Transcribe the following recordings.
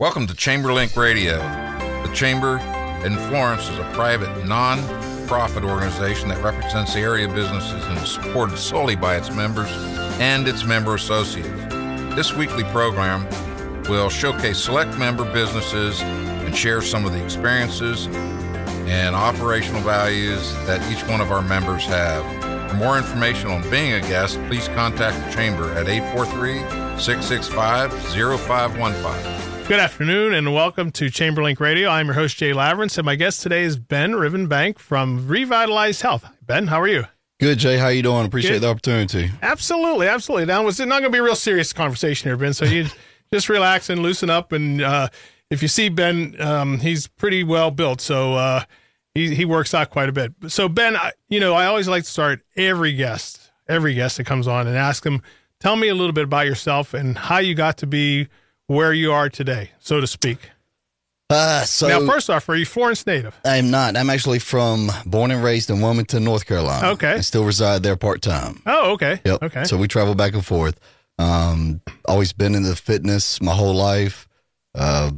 Welcome to ChamberLink Radio. The Chamber in Florence is a private, non-profit organization that represents the area businesses and is supported solely by its members and its member associates. This weekly program will showcase select member businesses and share some of the experiences and operational values that each one of our members have. For more information on being a guest, please contact the Chamber at 843-665-0515. Good afternoon and welcome to ChamberLink Radio. I'm your host, Jay Lavrance, and my guest today is Ben Rivenbank from Revitalized Health. Ben, how are you? Good, Jay. How you doing? Appreciate the opportunity. Absolutely. Now, it's not going to be a real serious conversation here, Ben, so you just relax and loosen up. And if you see Ben, he's pretty well built, so he works out quite a bit. So, Ben, I always like to start every guest that comes on and ask them, tell me a little bit about yourself and how you got to be where you are today, so to speak. Now, first off, are you Florence native? I'm not. I'm actually born and raised in Wilmington, North Carolina. Okay. I still reside there part-time. Oh, okay. Yep. Okay. So we travel back and forth. Always been into fitness my whole life. Back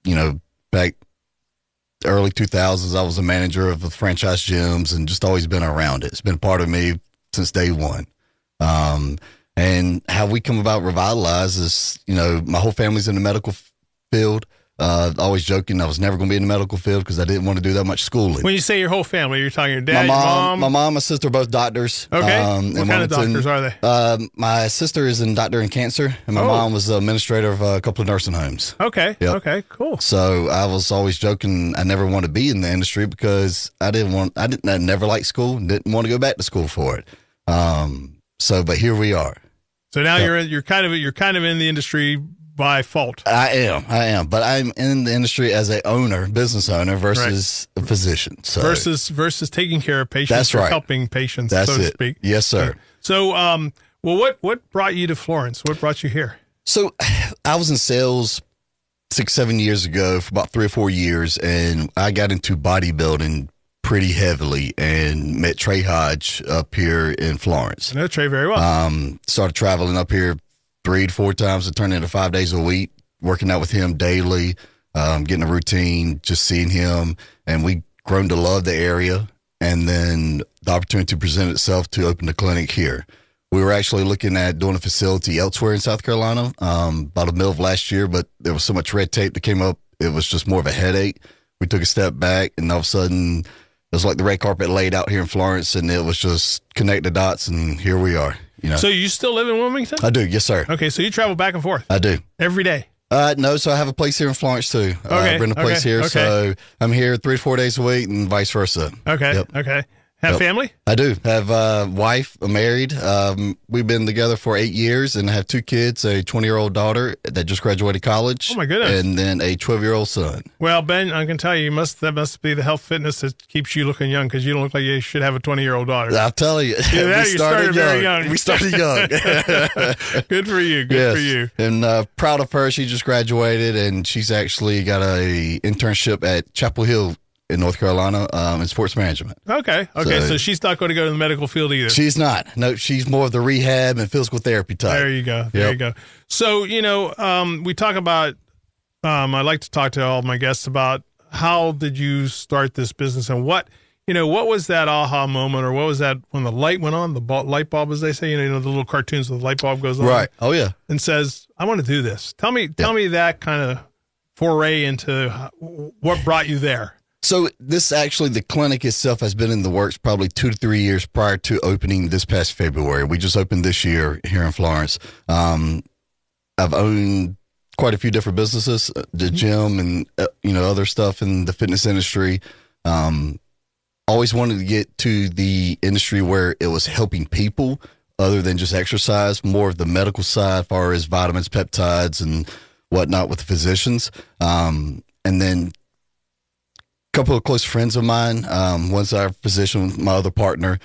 early 2000s, I was a manager of the franchise gyms and just always been around it. It's been part of me since day one. And how we come about Revitalize is, my whole family's in the medical field. Always joking, I was never going to be in the medical field because I didn't want to do that much schooling. When you say your whole family, you're talking your dad, your mom? My mom, my sister are both doctors. Okay. What kind of doctors are they? My sister is a doctor in cancer, and my mom was the administrator of a couple of nursing homes. Okay. Yep. Okay, cool. So I was always joking I never want to be in the industry because I never liked school, didn't want to go back to school for it. But here we are. So now you're kind of in the industry by fault. I am, but I'm in the industry as business owner versus a physician. So. Versus taking care of patients. That's right. Helping patients, That's so to it. speak. Yes, sir. Okay. So, what brought you to Florence? What brought you here? So I was in sales 6-7 years ago for about 3 or 4 years, and I got into bodybuilding pretty heavily and met Trey Hodge up here in Florence. I know Trey very well. Started traveling up here 3 to 4 times. It turned into 5 days a week, working out with him daily, getting a routine, just seeing him. And we grown to love the area. And then the opportunity presented itself to open the clinic here. We were actually looking at doing a facility elsewhere in South Carolina about the middle of last year, but there was so much red tape that came up. It was just more of a headache. We took a step back, and all of a sudden, it was like the red carpet laid out here in Florence, and it was just connect the dots, and here we are. So you still live in Wilmington? I do, yes, sir. Okay, so you travel back and forth? I do. Every day? No, so I have a place here in Florence, too. Okay. I rent a place here, so I'm here 3 to 4 days a week and vice versa. Okay, Yep. okay. Have family? I do. Have a wife, married. We've been together for 8 years and have 2 kids, a 20-year-old daughter that just graduated college. Oh, my goodness. And then a 12-year-old son. Well, Ben, I can tell you, that must be the health fitness that keeps you looking young because you don't look like you should have a 20-year-old daughter. I'll tell you. You started very young. We started young. Good for you. Good for you. And proud of her. She just graduated, and she's actually got a internship at Chapel Hill in North Carolina in sports management. Okay. So she's not going to go to the medical field either. She's not. No, she's more of the rehab and physical therapy type. There you go. There you go. So, we talk about, I like to talk to all my guests about how did you start this business and what was that aha moment, or what was that when the light went on, the light bulb, as they say, the little cartoons with the light bulb goes on. Right. Oh, yeah. And says, I want to do this. Tell me that kind of foray into what brought you there. So the clinic itself has been in the works probably 2 to 3 years prior to opening this past February. We just opened this year here in Florence. I've owned quite a few different businesses, the gym and, other stuff in the fitness industry. Always wanted to get to the industry where it was helping people other than just exercise, more of the medical side as far as vitamins, peptides, and whatnot with the physicians. And then couple of close friends of mine. One's our physician, my other partner.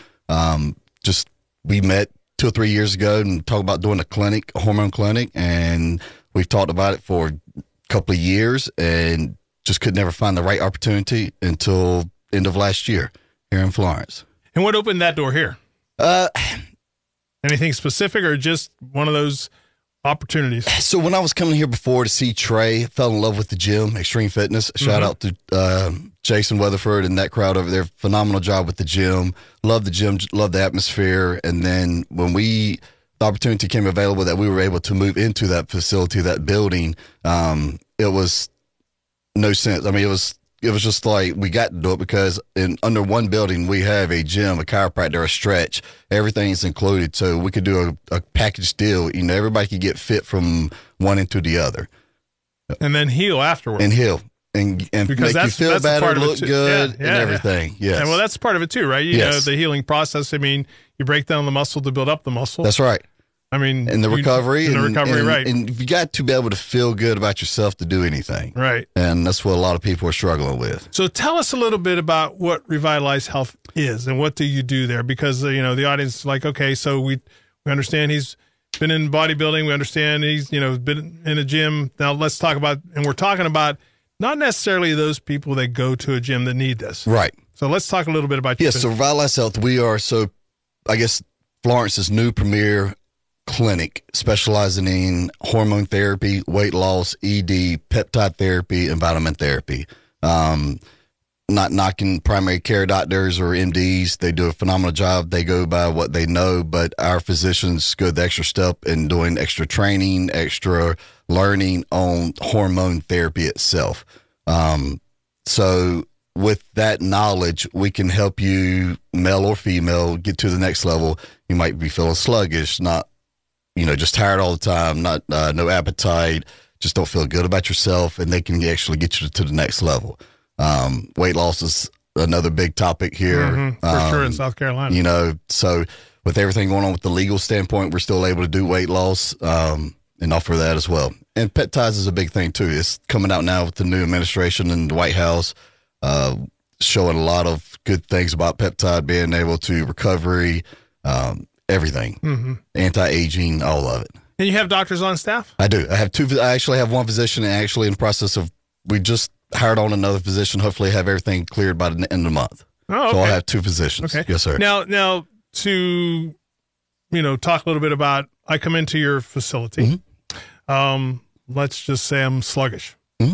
We met 2 or 3 years ago and talked about doing a hormone clinic, and we've talked about it for a couple of years and just could never find the right opportunity until end of last year here in Florence. And what opened that door here? Anything specific, or just one of those opportunities. So when I was coming here before to see Trey, fell in love with the gym, Extreme Fitness. Shout out to Jason Weatherford and that crowd over there. Phenomenal job with the gym. Love the gym, love the atmosphere. And then when the opportunity came available that we were able to move into that facility, that building, it was no sense. I mean, it was just like we got to do it because under one building we have a gym, a chiropractor, a stretch, everything's included. So we could do a package deal. You know, everybody could get fit from one into the other, and then heal afterwards. And heal and because make you feel better, look good, and everything. Yeah. Yes. And well, that's part of it too, right? You know, the healing process. I mean, you break down the muscle to build up the muscle. That's right. I mean, and the recovery, right? And you got to be able to feel good about yourself to do anything, right? And that's what a lot of people are struggling with. So, tell us a little bit about what Revitalize Health is and what do you do there? Because you know the audience is like, okay, so we understand he's been in bodybuilding, we understand he's been in a gym. Now, let's talk about, and we're talking about not necessarily those people that go to a gym that need this, right? So, let's talk a little bit about yes. So, Revitalize Health, we are I guess Florence's new premier clinic specializing in hormone therapy, weight loss, ED, peptide therapy, and vitamin therapy. Not knocking primary care doctors or MDs. They do a phenomenal job. They go by what they know, but our physicians go the extra step in doing extra training, extra learning on hormone therapy itself. So with that knowledge, we can help you, male or female, get to the next level. You might be feeling sluggish, just tired all the time, no appetite, just don't feel good about yourself, and they can actually get you to the next level. Weight loss is another big topic here. For sure in South Carolina. So with everything going on with the legal standpoint, we're still able to do weight loss and offer that as well. And peptides is a big thing too. It's coming out now with the new administration in the White House, showing a lot of good things about peptide, being able to recovery, everything, anti-aging, all of it. And you have doctors on staff? I do. I actually have one physician, and actually in the process of, we just hired on another physician, hopefully have everything cleared by the end of the month. Oh, okay. So I'll have two physicians. Okay. Yes, sir. Now to, talk a little bit about, I come into your facility. Let's just say I'm sluggish.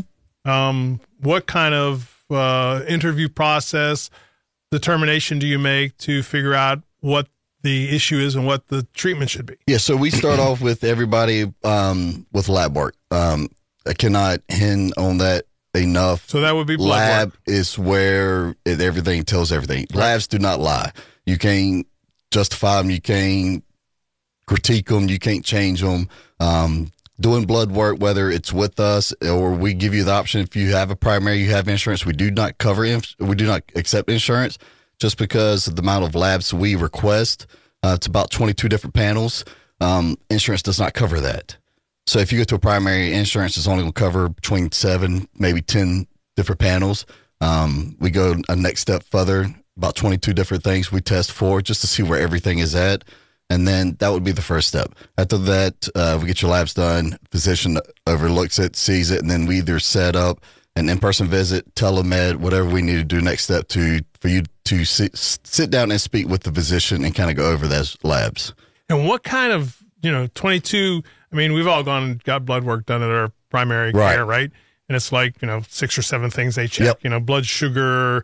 What kind of interview process, determination do you make to figure out what the issue is and what the treatment should be? Yeah, so we start off with everybody with lab work. I cannot hint on that enough. So that would be blood lab work. Is where everything tells everything. Right. Labs do not lie. You can't justify them. You can't critique them. You can't change them. Doing blood work, whether it's with us or we give you the option, if you have a primary, you have insurance, we do not we do not accept insurance just because of the amount of labs we request. It's about 22 different panels. Insurance does not cover that. So if you go to a primary, insurance is only going to cover between 7, maybe 10 different panels. We go a next step further, about 22 different things we test for just to see where everything is at. And then that would be the first step. After that, we get your labs done, physician overlooks it, sees it, and then we either set up an in-person visit, telemed, whatever we need to do next step for you to sit down and speak with the physician and kind of go over those labs. And what kind of, 22, I mean, we've all gone and got blood work done at our primary care, right? And it's like, 6 or 7 things they check, blood sugar,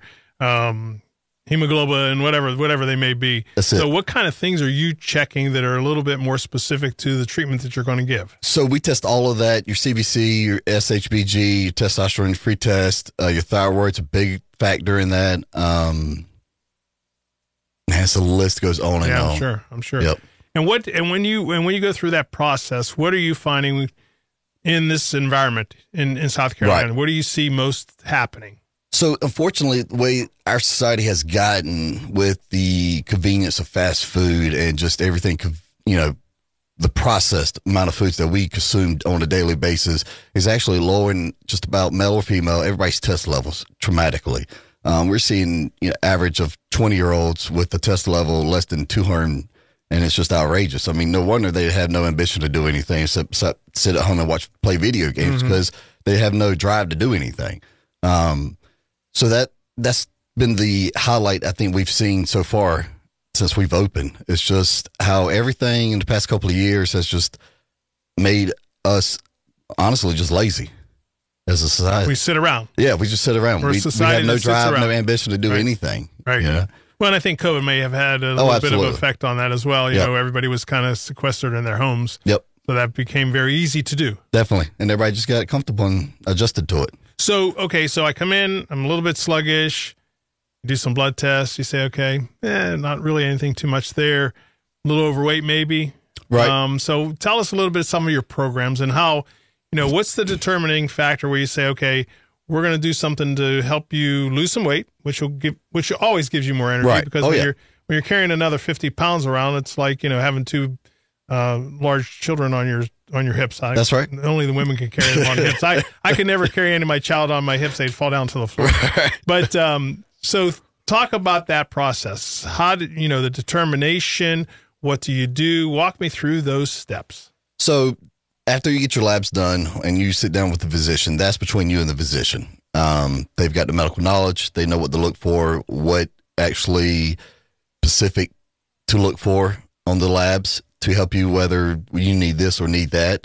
hemoglobin, whatever they may be. So what kind of things are you checking that are a little bit more specific to the treatment that you're going to give? So we test all of that, your CBC, your SHBG, your testosterone free test, your thyroid's a big factor in that. So the list goes on and on. Yeah, I'm sure. Yep. And when you go through that process, what are you finding in this environment in South Carolina? Right. What do you see most happening? So unfortunately, the way our society has gotten with the convenience of fast food and just everything, the processed amount of foods that we consume on a daily basis is actually lowering just about male or female, everybody's test levels dramatically. We're seeing average of 20-year-olds with a test level less than 200, and it's just outrageous. I mean, no wonder they have no ambition to do anything except sit at home and play video games because they have no drive to do anything. So that's been the highlight I think we've seen so far since we've opened. It's just how everything in the past couple of years has just made us honestly just lazy as a society. We sit around. Yeah, we just sit around. We have no drive, no ambition to do anything. Right. Yeah. Well, and I think COVID may have had a little bit of an effect on that as well. You know, everybody was kind of sequestered in their homes. Yep. So that became very easy to do. Definitely. And everybody just got comfortable and adjusted to it. So, okay, so I come in, I'm a little bit sluggish, do some blood tests. You say, okay, not really anything too much there. A little overweight maybe. Right. So tell us a little bit of some of your programs and how, you know, what's the determining factor where you say, okay, we're going to do something to help you lose some weight, which always gives you more energy. Right. Because when you're carrying another 50 pounds around, it's like, you know, having two large children on your hips. That's right. Only the women can carry them on the hips. I could never carry any of my child on my hips. They'd fall down to the floor. Right. But so talk about that process. How did, you know, the determination, what do you do? Walk me through those steps. So after you get your labs done and you sit down with the physician, that's between you and the physician. They've got the medical knowledge. They know what to look for, what actually specific to look for on the labs to help you whether you need this or need that.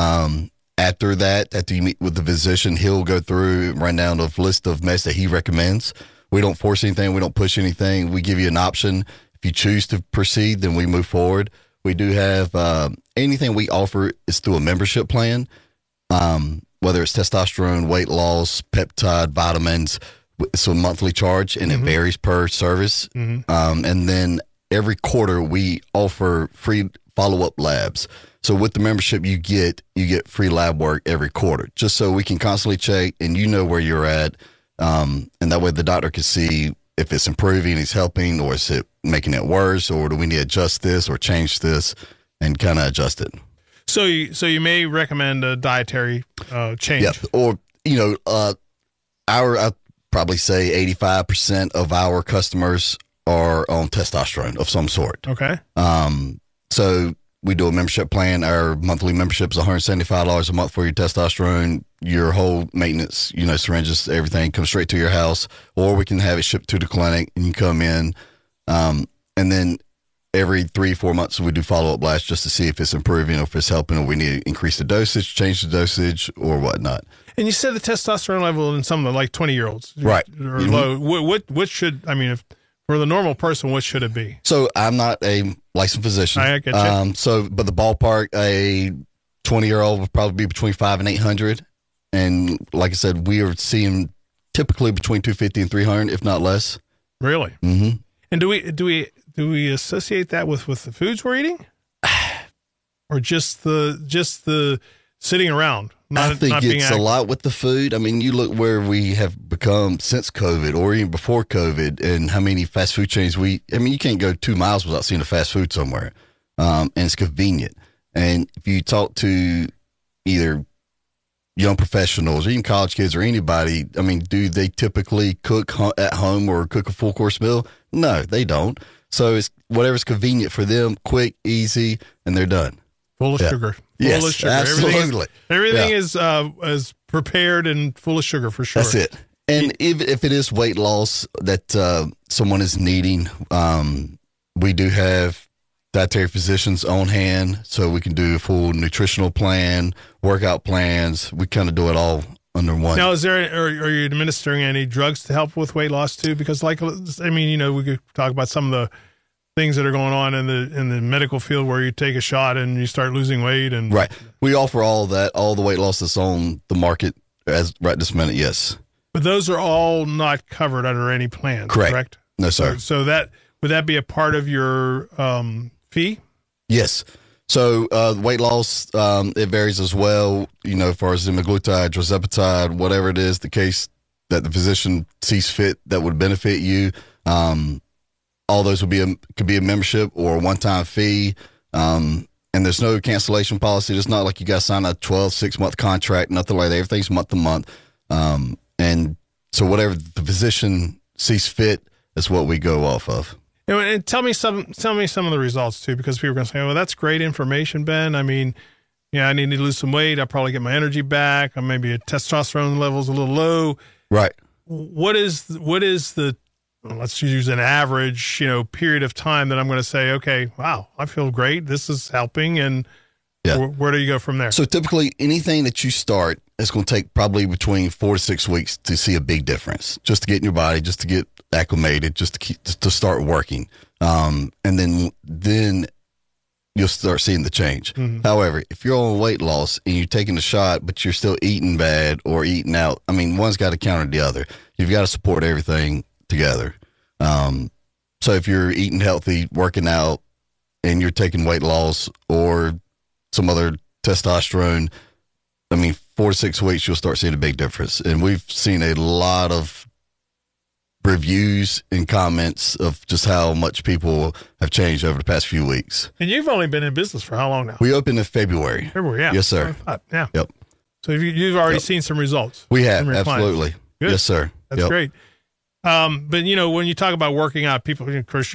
After you meet with the physician, he'll go through and run down a list of meds that he recommends. We don't force anything. We don't push anything. We give you an option. If you choose to proceed, then we move forward. We do have anything we offer is through a membership plan, whether it's testosterone, weight loss, peptide, vitamins. It's a monthly charge, and it varies per service. And then every quarter, we offer free follow-up labs. So with the membership, you get free lab work every quarter, just so we can constantly check and you know where you're at. And that way the doctor can see if it's improving, it's helping, or is it making it worse, or do we need to adjust this or change this and kind of adjust it. So you may recommend a dietary change. Yeah, or, you know, I'd probably say 85% of our customers are on testosterone of some sort. Okay. So we do a membership plan. Our monthly membership is $175 a month for your testosterone. Your whole maintenance, you know, syringes, everything comes straight to your house, or we can have it shipped to the clinic and you come in. And then every 3-4 months we do follow-up blasts just to see if it's improving or if it's helping, or we need to increase the dosage, change the dosage, or whatnot. And you said the testosterone level in some of the like 20-years, right, or low. What should, I mean, if for the normal person, what should it be? So I'm not a licensed physician. I get you. But the ballpark, a 20-year-old would probably be between 500 and 800. And like I said, we are seeing typically between 250 and 300, if not less. Really? Mm-hmm. And do we associate that with the foods we're eating, or just the sitting around? I think it's a lot with the food. I mean, you look where we have become since COVID, or even before COVID, and how many fast food chains you can't go 2 miles without seeing a fast food somewhere. And it's convenient. And if you talk to either young professionals or even college kids or anybody, I mean, do they typically cook at home or cook a full course meal? No, they don't. So it's whatever's convenient for them, quick, easy, and they're done. Full of sugar. Yes, full of sugar. Absolutely. Everything is prepared and full of sugar for sure. That's it. And if it is weight loss that someone is needing, we do have dietary physicians on hand, so we can do a full nutritional plan, workout plans. We kind of do it all under one. Now, are you administering any drugs to help with weight loss too? Because, we could talk about some of the things that are going on in the medical field where you take a shot and you start losing weight. And right, we offer all of that, all the weight loss that's on the market as right this minute. Yes, but those are all not covered under any plan. Correct? No, sir. So that would that be a part of your fee? Yes. So weight loss, it varies as well, as far as semaglutide, tirzepatide, whatever it is, the case that the physician sees fit that would benefit you. All those could be a membership or a one-time fee. And there's no cancellation policy. It's not like you got to sign a 6-month contract, nothing like that. Everything's month to month. And so whatever the physician sees fit is what we go off of. And tell me some of the results too, because people are going to say, "Well, that's great information, Ben. I mean, I need to lose some weight. I'll probably get my energy back. Or maybe a testosterone level's a little low." Right. What is the let's use an average, period of time that I'm going to say, "Okay, wow, I feel great. This is helping." And Yeah. Where do you go from there? So typically anything that you start, it's going to take probably between 4 to 6 weeks to see a big difference, just to get in your body, just to get acclimated, just to start working. And then you'll start seeing the change. However, if you're on weight loss and you're taking a shot, but you're still eating bad or eating out, I mean, one's got to counter the other. You've got to support everything together. So if you're eating healthy, working out, and you're taking weight loss or some other testosterone, I mean, 4 to 6 weeks, you'll start seeing a big difference. And we've seen a lot of reviews and comments of just how much people have changed over the past few weeks. And you've only been in business for how long now? We opened in February. February, yeah. Yes, sir. Yeah. Yep. So you've already seen some results. We have, from your absolutely. Good. Yes, sir. That's great. But when you talk about working out, people, of course,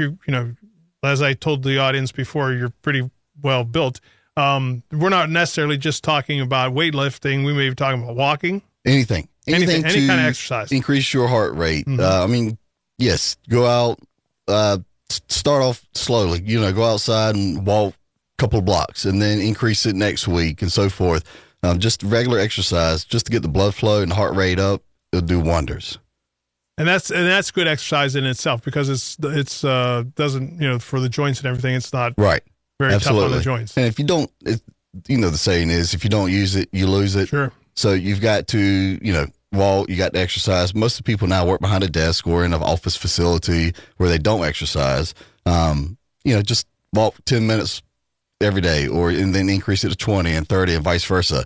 as I told the audience before, you're pretty well built. We're not necessarily just talking about weightlifting. We may be talking about walking. Anything Any to kind of exercise. increase your heart rate. I mean, yes, go out, start off slowly, go outside and walk a couple of blocks and then increase it next week and so forth. Just regular exercise, just to get the blood flow and heart rate up, it'll do wonders. And that's good exercise in itself, because it's doesn't, for the joints and everything, it's not right. very Absolutely. tough on the joints. And if you don't, the saying is, if you don't use it, you lose it. Sure. So you've got to, walk, you got to exercise. Most of the people now work behind a desk or in an office facility where they don't exercise. Just walk 10 minutes every day, and then increase it to 20 and 30 and vice versa.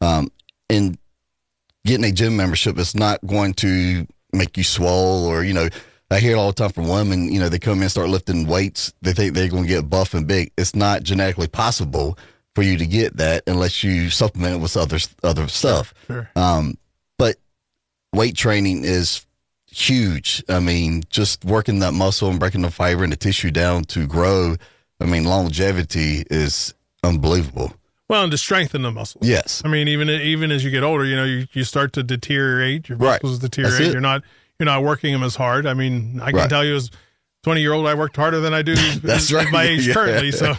And getting a gym membership is not going to make you swole, or, I hear it all the time from women, they come in and start lifting weights. They think they're going to get buff and big. It's not genetically possible for you to get that unless you supplement it with other stuff. Sure. But weight training is huge. I mean, just working that muscle and breaking the fiber and the tissue down to grow. I mean, longevity is unbelievable. Well, and to strengthen the muscles. Yes. I mean, even as you get older, you start to deteriorate. Your muscles deteriorate. You're not working them as hard. I mean, I can tell you as 20-year-old, I worked harder than I do That's at right. my age currently. So,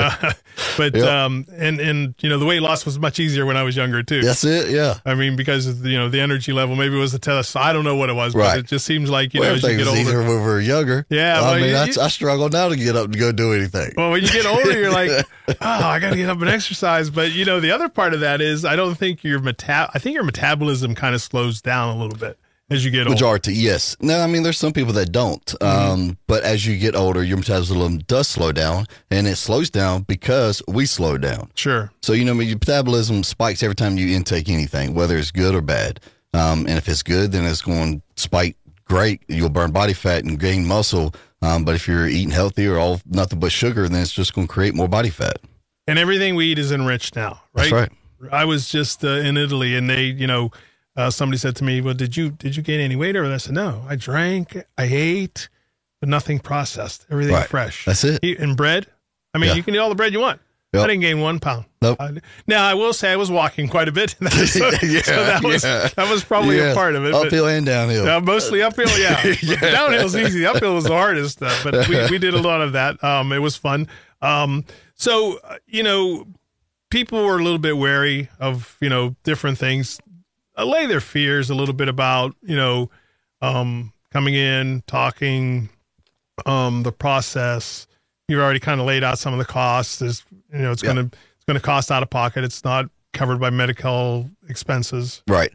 but Yep. the weight loss was much easier when I was younger too. That's it. Yeah. I mean, because the energy level, maybe it was the test. I don't know what it was, but Right. it just seems like as you Everything get was older. easier when we were younger. Yeah, I well, mean, I struggle now to get up and go do anything. Well, when you get older, you're like, I got to get up and exercise. But the other part of that is, I don't think your metabolism kind of slows down a little bit as you get older. Majority, yes. No, I mean, there's some people that don't. But as you get older, your metabolism does slow down, and it slows down because we slow down. Sure. So, your metabolism spikes every time you intake anything, whether it's good or bad. And if it's good, then it's going to spike great. You'll burn body fat and gain muscle. But if you're eating healthy or all nothing but sugar, then it's just going to create more body fat. And everything we eat is enriched now, right? That's right. I was just in Italy, and they, somebody said to me, well, did you gain any weight? Or I said, no, I drank, I ate, but nothing processed, everything fresh. That's it. And bread. I mean, you can eat all the bread you want. Yep. I didn't gain 1 pound. Nope. Now, I will say I was walking quite a bit. So that was probably a part of it. Uphill and downhill. Mostly uphill, yeah. Downhill's easy. Uphill was the hardest. But we did a lot of that. It was fun. So, people were a little bit wary of, different things. Allay their fears a little bit about, coming in, talking, the process. You've already kind of laid out some of the costs. There's, it's going to cost out of pocket. It's not covered by medical expenses. Right.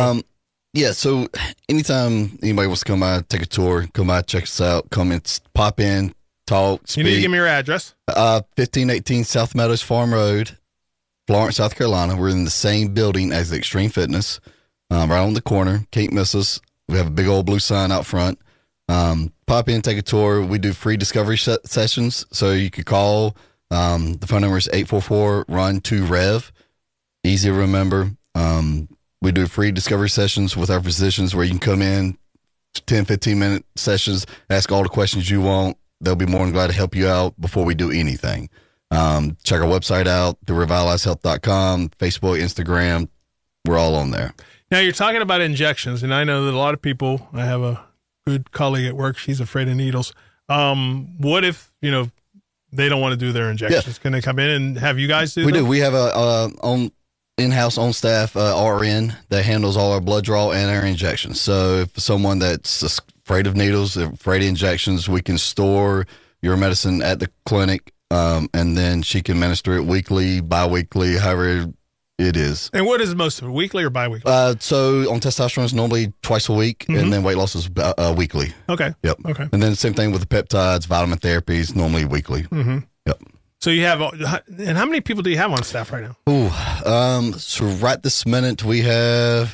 So anytime anybody wants to come by, take a tour, come by, check us out, come and pop in, talk, speak. You need to give me your address. 1518 South Meadows Farm Road, Florence, South Carolina. We're in the same building as the Extreme Fitness, right on the corner. Can't miss us. We have a big old blue sign out front. Pop in, take a tour. We do free discovery sessions, so you could call. The phone number is 844-RUN-2-REV. Easy to remember. We do free discovery sessions with our physicians where you can come in, 10, 15-minute sessions, ask all the questions you want. They'll be more than glad to help you out before we do anything. Check our website out, revitalizehealth.com, Facebook, Instagram. We're all on there. Now, you're talking about injections, and I know that a lot of people, I have a good colleague at work, she's afraid of needles. What if, they don't want to do their injections, can they come in and have you guys do We them? do. We have a in-house, on-staff RN that handles all our blood draw and our injections. So if someone that's afraid of needles, afraid of injections, we can store your medicine at the clinic, and then she can administer it weekly, bi-weekly, however it is. And what is most of it, weekly or bi-weekly? So on testosterone is normally twice a week, and then weight loss is weekly. Okay. Yep. Okay. And then same thing with the peptides, vitamin therapies, normally weekly. Mm-hmm. Yep. So you have, and how many people do you have on staff right now? So right this minute we have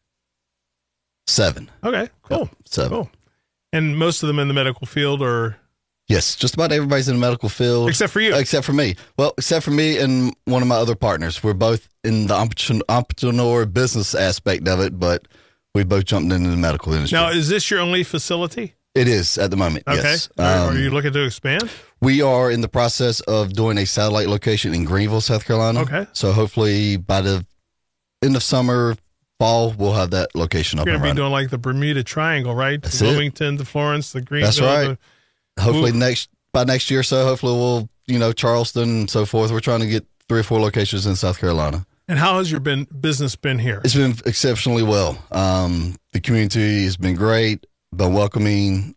7. Okay, cool. Yep, 7. Cool. And most of them in the medical field, or? Yes, just about everybody's in the medical field. Except for you. Except for me. Well, except for me and one of my other partners. We're both in the entrepreneur business aspect of it, but we both jumped into the medical industry. Now, is this your only facility? It is at the moment, Okay. yes. Are you looking to expand? We are in the process of doing a satellite location in Greenville, South Carolina. Okay. So hopefully by the end of summer, fall, we'll have that location up You're and going to be running. doing like the Bermuda Triangle, right? That's it. Wilmington to Florence, the Greenville. That's right. Hopefully Ooh. by next year or so, hopefully we'll, Charleston and so forth. We're trying to get 3 or 4 locations in South Carolina. And how has your business been here? It's been exceptionally well. The community has been great, been welcoming.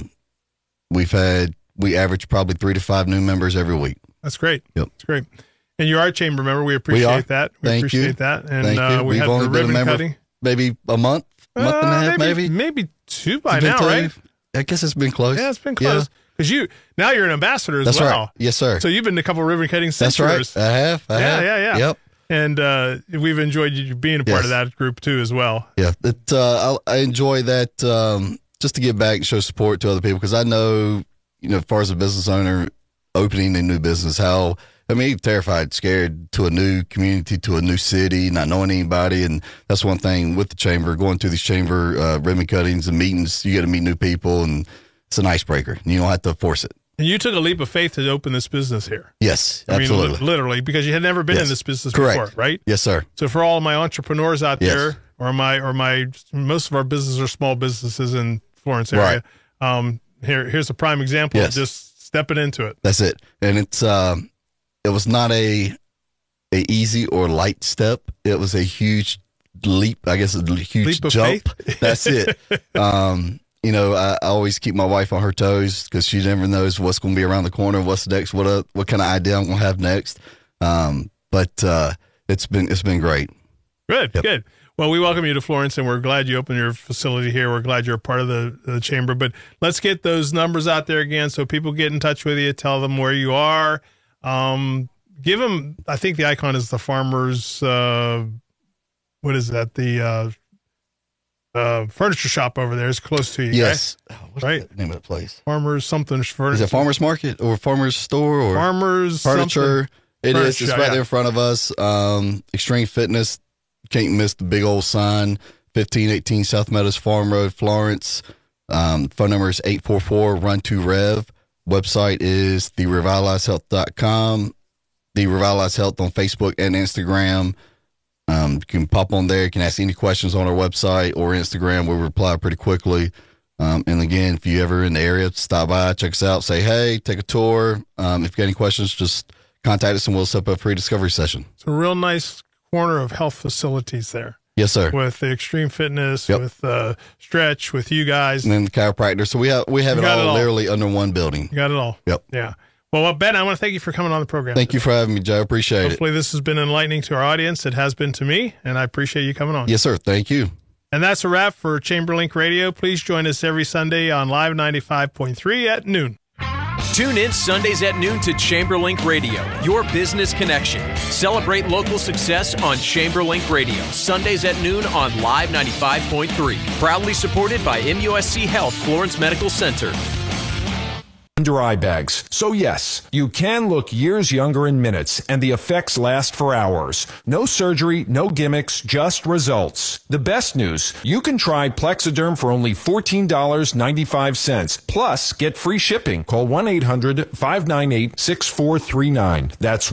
We average probably 3 to 5 new members every week. That's great. Yep. That's great. And you are a chamber member. We appreciate that. We Thank appreciate you. that. And Thank you. we We've had only the been a ribbon member cutting. maybe a month and a half, maybe. Maybe 2 by It's been now, 2. right? I guess it's been close. Yeah, it's been close. Because now you're an ambassador as That's well. right. Yes, sir. So you've been to a couple of ribbon cutting That's centers. right. I have. Yeah. Yep. And we've enjoyed you being a part of that group too, as well. Yeah. I enjoy that just to give back and show support to other people, because I know, as far as a business owner, opening a new business, terrified, scared to a new community, to a new city, not knowing anybody. And that's one thing with the chamber, going through these chamber ribbon cuttings and meetings, you get to meet new people, and it's an icebreaker. You don't have to force it. And you took a leap of faith to open this business here. Yes, I absolutely. mean, literally, because you had never been in this business Correct. before, right? Yes, sir. So for all of my entrepreneurs out Yes. there, or most of our businesses are small businesses in Florence area. Right. Here's a prime example of just stepping into it. That's it. And it was not a easy or light step. It was a huge leap. I guess a huge Leap of jump. faith? That's it. I always keep my wife on her toes, because she never knows what's going to be around the corner, what's next, what kind of idea I'm going to have next. But it's been great. Good, Yep. good. Well, we welcome you to Florence, and we're glad you opened your facility here. We're glad you're a part of the chamber. But let's get those numbers out there again so people get in touch with you. Tell them where you are. Give them, I think the icon is the Farmers, what is that? The furniture shop over there is close to you. Yes. Right? What's Right. the name of the place? Farmers something. Is it Farmers Market or Farmers Store or Farmers Furniture? It is. It's Furniture, right yeah. there in front of us. Extreme Fitness. Can't miss the big old sign. 1518 South Meadows Farm Road, Florence. Phone number is 844-RUN2REV. Website is therevitalizedhealth.com. The Revitalized Health on Facebook and Instagram. You can pop on there. You can ask any questions on our website or Instagram. We'll reply pretty quickly. And again, if you ever in the area, stop by, check us out, say hey, take a tour. If you got any questions, just contact us and we'll set up a free discovery session. It's a real nice corner of health facilities there. Yes, sir. With the Extreme Fitness, Yep. with Stretch, with you guys. And then the chiropractor. So we have it got it all all. literally under one building. You got it all. Yep. Yeah. Well, Ben, I want to thank you for coming on the program. Thank you for having me, Joe. Appreciate it. Hopefully this has been enlightening to our audience. It has been to me, and I appreciate you coming on. Yes, sir. Thank you. And that's a wrap for Chamberlink Radio. Please join us every Sunday on Live 95.3 at noon. Tune in Sundays at noon to Chamberlink Radio, your business connection. Celebrate local success on Chamberlink Radio, Sundays at noon on Live 95.3. Proudly supported by MUSC Health Florence Medical Center. Under eye bags. So yes, you can look years younger in minutes, and the effects last for hours. No surgery, no gimmicks, just results. The best news, you can try Plexiderm for only $14.95. Plus, get free shipping. Call 1-800-598-6439. That's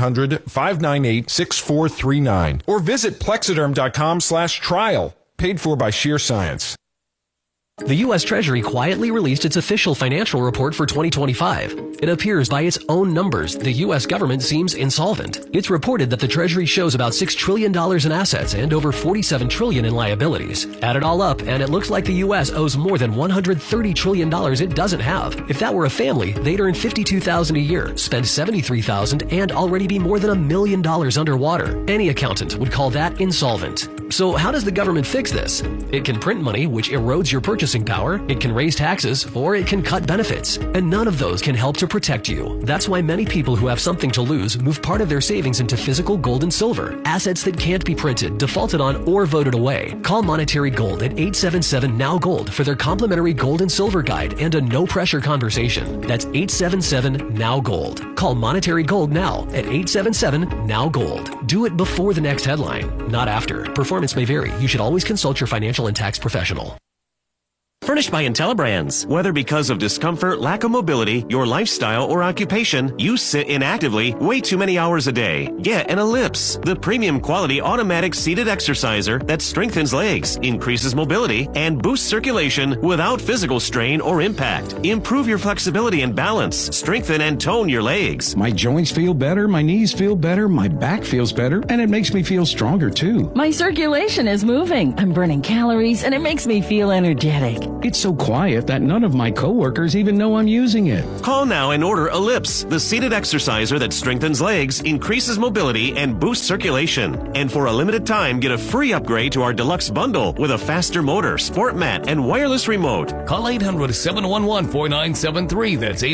1-800-598-6439. Or visit plexiderm.com/trial. Paid for by Sheer Science. The U.S. Treasury quietly released its official financial report for 2025. It appears by its own numbers, the U.S. government seems insolvent. It's reported that the Treasury shows about $6 trillion in assets and over $47 trillion in liabilities. Add it all up, and it looks like the U.S. owes more than $130 trillion it doesn't have. If that were a family, they'd earn $52,000 a year, spend $73,000, and already be more than $1 million underwater. Any accountant would call that insolvent. So how does the government fix this? It can print money, which erodes your purchasing power, it can raise taxes, or it can cut benefits. And none of those can help to protect you. That's why many people who have something to lose move part of their savings into physical gold and silver, assets that can't be printed, defaulted on, or voted away. Call Monetary Gold at 877-NOW-GOLD for their complimentary gold and silver guide and a no-pressure conversation. That's 877-NOW-GOLD. Call Monetary Gold now at 877-NOW-GOLD. Do it before the next headline, not after. Performance may vary. You should always consult your financial and tax professional. Furnished by IntelliBrands. Whether because of discomfort, lack of mobility, your lifestyle, or occupation, you sit inactively way too many hours a day. Get an Ellipse, the premium quality automatic seated exerciser that strengthens legs, increases mobility, and boosts circulation without physical strain or impact. Improve your flexibility and balance. Strengthen and tone your legs. My joints feel better, my knees feel better, my back feels better, and it makes me feel stronger too. My circulation is moving. I'm burning calories, and it makes me feel energetic. It's so quiet that none of my coworkers even know I'm using it. Call now and order Ellipse, the seated exerciser that strengthens legs, increases mobility, and boosts circulation. And for a limited time, get a free upgrade to our deluxe bundle with a faster motor, sport mat, and wireless remote. Call 800-711-4973. That's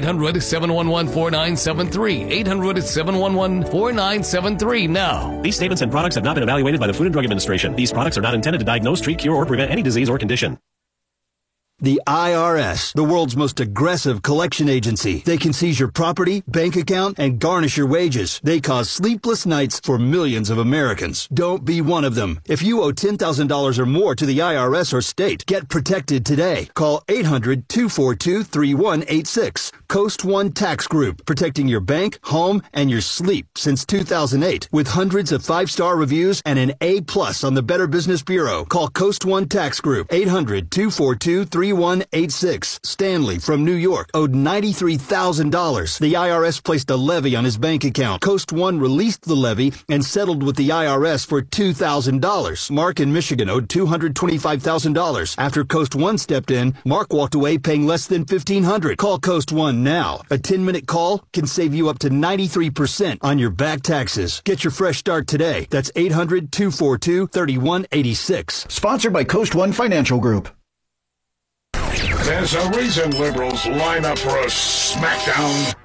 800-711-4973. 800-711-4973 now. These statements and products have not been evaluated by the Food and Drug Administration. These products are not intended to diagnose, treat, cure, or prevent any disease or condition. The IRS, the world's most aggressive collection agency. They can seize your property, bank account, and garnish your wages. They cause sleepless nights for millions of Americans. Don't be one of them. If you owe $10,000 or more to the IRS or state, get protected today. Call 800-242-3186. Coast One Tax Group, protecting your bank, home, and your sleep since 2008. With hundreds of 5-star reviews and an A+ on the Better Business Bureau. Call Coast One Tax Group, 800-242-3186. Stanley from New York owed $93,000. The IRS placed a levy on his bank account. Coast One released the levy and settled with the IRS for $2,000. Mark in Michigan owed $225,000. After Coast One stepped in, Mark walked away paying less than $1,500. Call Coast One now. A 10-minute call can save you up to 93% on your back taxes. Get your fresh start today. That's 800-242-3186. Sponsored by Coast One Financial Group. There's a reason liberals line up for a smackdown